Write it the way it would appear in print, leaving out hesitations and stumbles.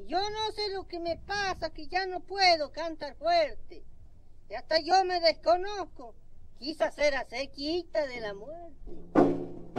Yo no sé lo que me pasa, que ya no puedo cantar fuerte. Y hasta yo me desconozco. Quise hacer cerquita de la muerte.